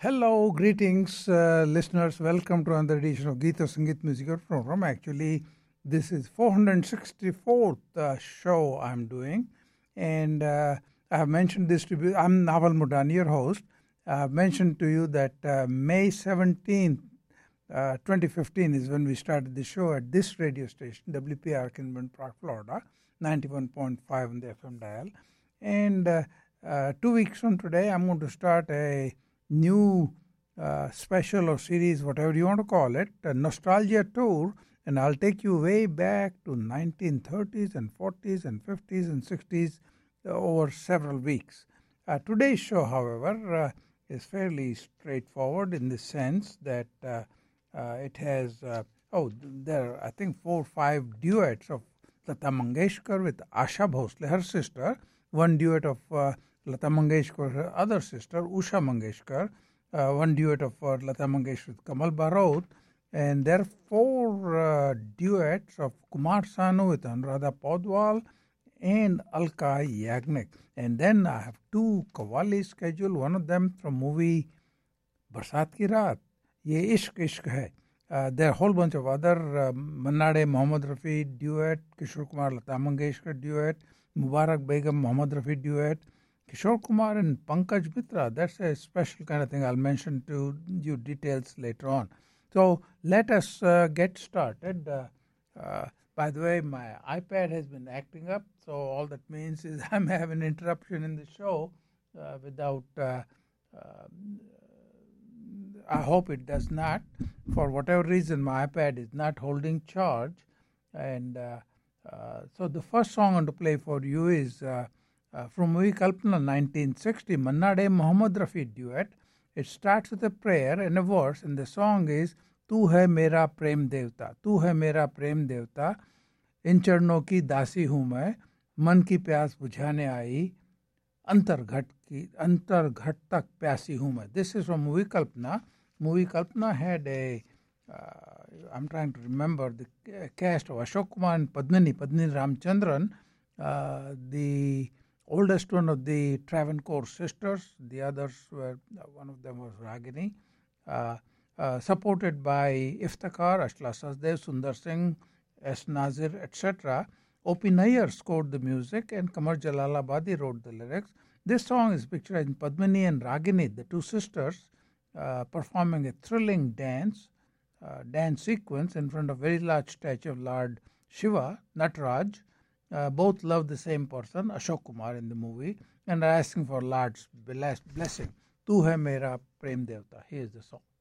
Hello, greetings, listeners. Welcome to another edition of Geeta Sangeet Musical Program. Actually, this is 464th show I'm doing, and I have mentioned this to you. I'm Naval Mudani, your host. I have mentioned to you that May 17th, 2015 is when we started the show at this radio station, WPR Kinman Park, Florida, 91.5 on the FM dial. And 2 weeks from today, I'm going to start a new special or series, whatever you want to call it, a nostalgia tour, and I'll take you way back to 1930s and 40s and 50s and 60s over several weeks. Today's show, however, is fairly straightforward in the sense that it has, there are, I think, 4 or 5 duets of Lata Mangeshkar with Asha Bhosle, her sister, one duet of Lata Mangeshkar, her other sister, Usha Mangeshkar, one duet of Lata Mangeshkar with Kamal Barot, and there are 4 duets of Kumar Sanu with Anuradha Podwal and Alka Yagnik. And then I have 2 qawwali scheduled, one of them from movie Barsat Ki Raat, Ye Ishq Ishq Hai. There are a whole bunch of other Manna Dey Mohammad Rafi duet, Kishore Kumar Lata Mangeshkar duet, Mubarak Begum Mohammad Rafi duet, Kishore Kumar and Pankaj Mitra. That's a special kind of thing. I'll mention to you details later on. So let us get started. By the way, my iPad has been acting up, so all that means is I'm having an interruption in the show without. I hope it does not. For whatever reason, my iPad is not holding charge, and so the first song I want to play for you is from movie Kalpana 1960, Manna Dey Mohammad Rafi duet. It starts with a prayer and a verse, and the song is Tu hai mera prem devta, tu hai mera prem devta, in चरणों की दासी हूँ मैं, मन की प्यास बुझाने आई, अंतर्घट तक प्यासी हूँ मैं. This is from movie Kalpana. Movie Kalpana had I'm trying to remember the cast of Ashok Kumar and Padmini Ramchandran, the oldest one of the Travancore sisters. The others were, one of them was Ragini, supported by Iftikhar, Ashla Sachdev, Sundar Singh, S. Nazir, etc. O.P. Nayyar scored the music and Qamar Jalalabadi wrote the lyrics. This song is pictured in Padmini and Ragini, the 2 sisters, performing a thrilling dance sequence in front of a very large statue of Lord Shiva, Nataraj. Both love the same person, Ashok Kumar, in the movie, and are asking for Lord's blessing. Tu hai mera prem devta. Here is the song.